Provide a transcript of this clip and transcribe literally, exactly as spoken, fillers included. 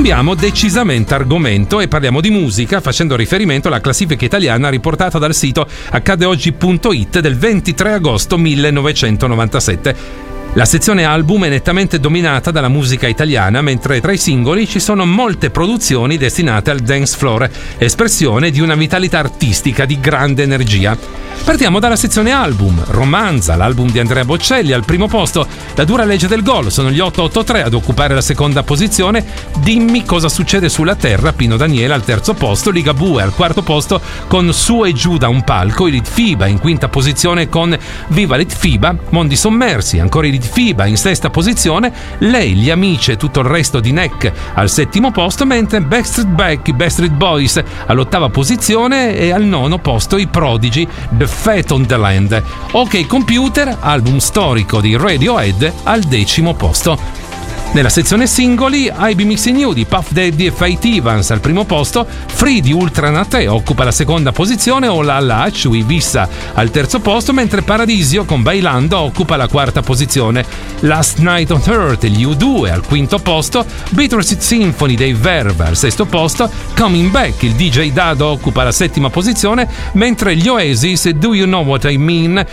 Cambiamo decisamente argomento e parliamo di musica, facendo riferimento alla classifica italiana riportata dal sito accade oggi punto it del ventitré agosto millenovecentonovantasette. La sezione album è nettamente dominata dalla musica italiana, mentre tra i singoli ci sono molte produzioni destinate al dance floor, espressione di una vitalità artistica di grande energia. Partiamo dalla sezione album. Romanza, l'album di Andrea Bocelli, al primo posto. La dura legge del gol, sono gli otto otto tre ad occupare la seconda posizione. Dimmi cosa succede sulla terra, Pino Daniele al terzo posto. Ligabue al quarto posto con Su e giù da un palco. I Litfiba in quinta posizione con Viva Litfiba. Mondi sommersi, ancora i Litfiba in sesta posizione. Lei, gli amici e tutto il resto di Neck al settimo posto, mentre Backstreet Back, i Backstreet Boys all'ottava posizione e al nono posto i Prodigy, The Fate on the Land. Ok Computer, album storico di Radiohead, al decimo posto. Nella sezione singoli, I Be Mixing You di Puff Daddy e Faith Evans al primo posto, Free di Ultra Naté occupa la seconda posizione, O La La, Chui Vissa al terzo posto, mentre Paradisio con Bailando occupa la quarta posizione. Last Night on Earth, gli U due al quinto posto, Bittersweet Symphony dei Verve al sesto posto, Coming Back, il D J Dado occupa la settima posizione, mentre gli Oasis Do You Know What I Mean